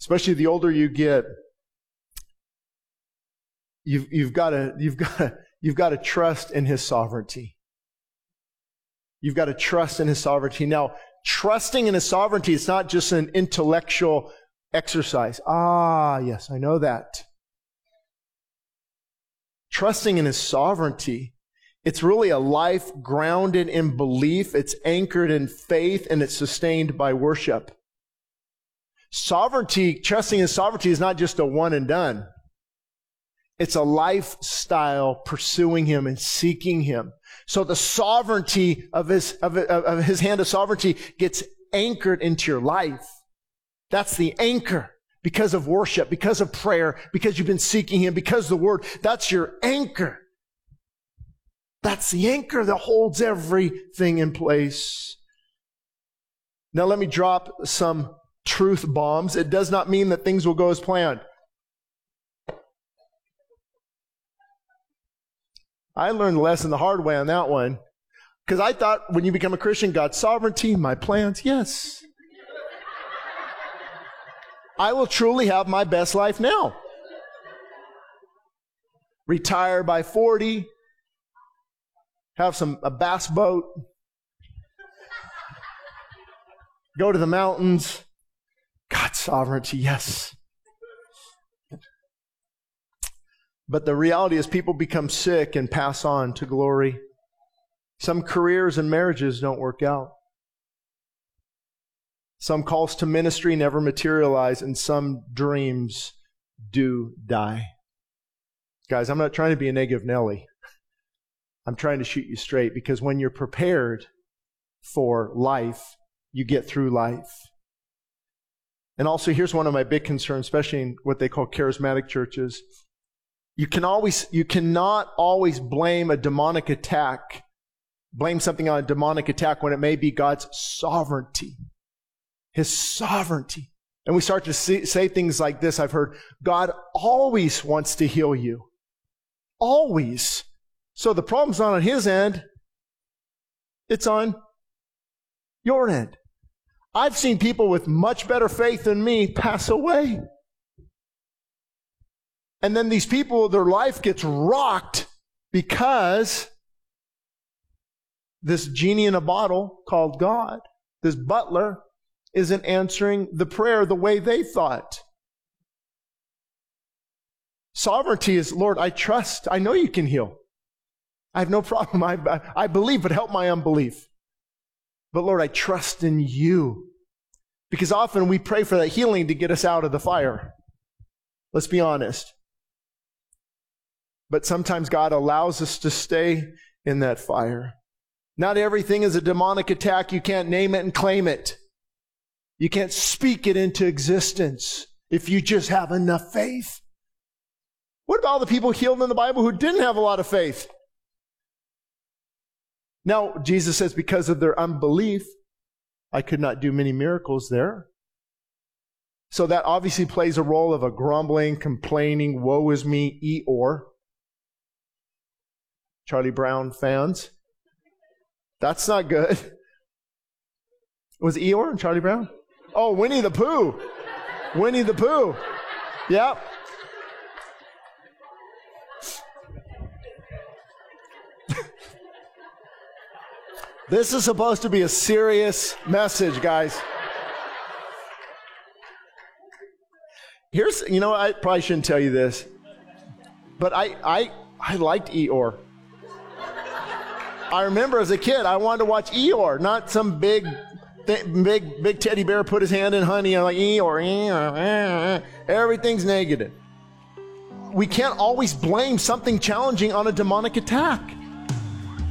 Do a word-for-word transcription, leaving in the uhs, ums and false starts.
especially the older you get, you've, you've got to, you've got to, you've got to trust in His sovereignty. You've got to trust in His sovereignty. Now, trusting in His sovereignty, it's not just an intellectual exercise. Ah, yes, I know that. Trusting in His sovereignty, it's really a life grounded in belief. It's anchored in faith, and it's sustained by worship. Sovereignty, trusting in sovereignty is not just a one and done. It's a lifestyle pursuing Him and seeking Him. So the sovereignty of His, of, of His hand of sovereignty gets anchored into your life. That's the anchor. Because of worship, because of prayer, because you've been seeking Him, because of the Word. That's your anchor. That's the anchor that holds everything in place. Now let me drop some truth bombs. It does not mean that things will go as planned. I learned the lesson the hard way on that one. Because I thought when you become a Christian, God's sovereignty, my plans, yes. I will truly have my best life now. Retire by forty. Have some a bass boat. Go to the mountains. God's sovereignty, yes. But the reality is people become sick and pass on to glory. Some careers and marriages don't work out. Some calls to ministry never materialize, and some dreams do die. Guys, I'm not trying to be a negative Nelly. I'm trying to shoot you straight, because when you're prepared for life, you get through life. And also, here's one of my big concerns, especially in what they call charismatic churches. You can always, you cannot always blame a demonic attack, blame something on a demonic attack when it may be God's sovereignty. His sovereignty. And we start to see, say things like this. I've heard, God always wants to heal you. Always. So the problem's not on His end. It's on your end. I've seen people with much better faith than me pass away. And then these people, their life gets rocked because this genie in a bottle called God, this butler, isn't answering the prayer the way they thought. Sovereignty is, Lord, I trust. I know you can heal. I have no problem. I, I, I believe, but help my unbelief. But Lord, I trust in you. Because often we pray for that healing to get us out of the fire. Let's be honest. But sometimes God allows us to stay in that fire. Not everything is a demonic attack. You can't name it and claim it. You can't speak it into existence if you just have enough faith. What about all the people healed in the Bible who didn't have a lot of faith? Now, Jesus says, because of their unbelief, I could not do many miracles there. So that obviously plays a role of a grumbling, complaining, woe is me, Eeyore. Charlie Brown fans. That's not good. Was it Eeyore and Charlie Brown? Oh, Winnie the Pooh. Winnie the Pooh. Yep. This is supposed to be a serious message, guys. Here's, you know, I probably shouldn't tell you this, but I, I, I liked Eeyore. I remember as a kid, I wanted to watch Eeyore, not some big, th- big, big teddy bear put his hand in honey. I'm like, Eeyore, Eeyore, everything's negative. We can't always blame something challenging on a demonic attack.